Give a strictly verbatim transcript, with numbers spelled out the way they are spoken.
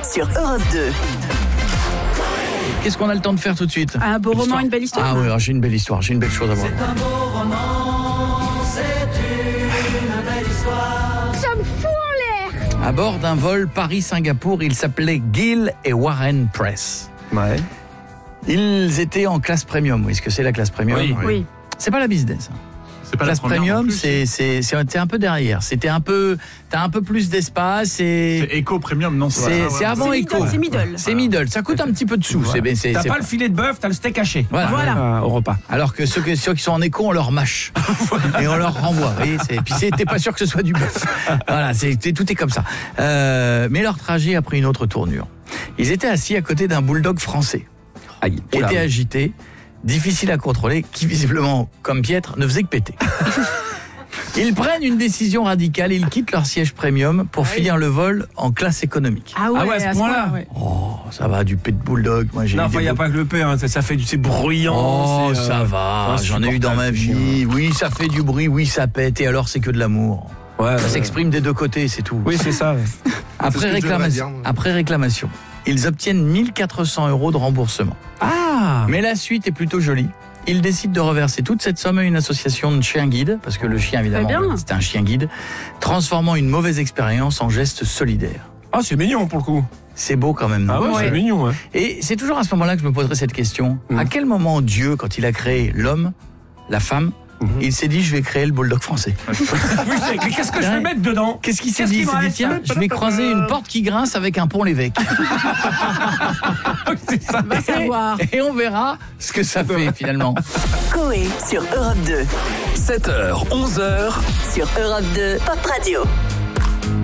sur Europe deux. Qu'est-ce qu'on a le temps de faire tout de suite? Un beau roman, une belle histoire. Ah oui, alors j'ai une belle histoire, j'ai une belle chose à voir. C'est un beau roman, c'est une belle histoire. Ça me fout en l'air. À bord d'un vol Paris-Singapour, ils s'appelaient Gill et Warren Press. Ouais. Ils étaient en classe premium. Vous voyez ce que c'est la classe premium? Oui. Oui. C'est pas la business. hein. C'est pas Classe la première non premium, plus. c'est c'est c'est t'es un peu derrière. C'était un peu, t'as un peu plus d'espace et C'est Eco Premium, non c'est voilà, c'est voilà. avant C'est Eco. middle, c'est middle. C'est middle. Ça coûte un petit peu de sous. Voilà. C'est c'est T'as c'est pas le filet de bœuf, t'as le steak haché. Voilà. Voilà. Euh, au repas. Alors que ceux, que ceux qui sont en éco, on leur mâche et on leur renvoie. Vous voyez, c'est, puis c'est, t'es pas sûr que ce soit du bœuf. Voilà, c'est, c'est- tout est comme ça. Euh, mais leur trajet a pris une autre tournure. Ils étaient assis à côté d'un bulldog français, Aïe. qui était agité, difficile à contrôler, qui visiblement, comme Pietre, ne faisait que péter. Ils prennent une décision radicale, ils quittent leur siège premium pour finir le vol en classe économique. Ah ouais, Ah ouais, à ce point-là. ouais. Oh, ça va, du pet de bulldog. Moi, j'ai Non, eu enfin, des il n'y a bull- pas que le paix, hein. ça, ça fait du. C'est bruyant. Oh, c'est, euh, ça va, j'en ai eu dans ma vie. Oui, ça fait du bruit, oui, ça pète, et alors c'est que de l'amour. Ouais, Ça ouais. s'exprime des deux côtés, c'est tout. Oui, c'est ça. Ouais. Après, C'est ce que je réclamation, devrais dire, moi. après réclamation, ils obtiennent mille quatre cents euros de remboursement. Ah. Mais la suite est plutôt jolie. Ils décident de reverser toute cette somme à une association de chiens guides, parce que le chien, évidemment, Très bien. c'était un chien guide, transformant une mauvaise expérience en geste solidaire. Ah, c'est mignon pour le coup. C'est beau quand même, non? Ah ouais, Ouais. c'est mignon. Ouais. Et c'est toujours à ce moment-là que je me poserai cette question. Mm. À quel moment Dieu, quand il a créé l'homme, la femme, Mhm. il s'est dit, je vais créer le bulldog français? Oui, c'est- mais qu'est-ce que je vais mettre dedans? Qu'est-ce qu'il s'est Qu'est-ce dit? qu'il Il s'est me dit, reste tiens, je vais croiser une porte qui grince avec un pont l'évêque. C'est ça. Va savoir. Et on verra ce que ça fait finalement. Coé sur Europe deux. sept heures, onze heures. Sur Europe deux, Pop Radio.